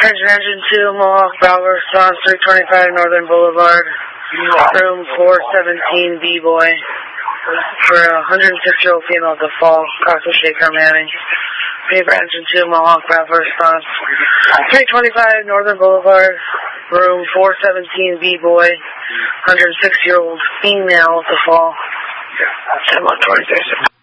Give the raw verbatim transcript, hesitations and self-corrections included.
Attention Engine two, Mohawk Bravo response, three twenty-five Northern Boulevard, room four seventeen, B-Boy, for a one hundred six-year-old female to fall, Castle Shaker Manning. Paper Engine two, Mohawk Bravo response, three twenty-five Northern Boulevard, room four seventeen, B-Boy, one hundred six-year-old female to fall. ten one twenty-six.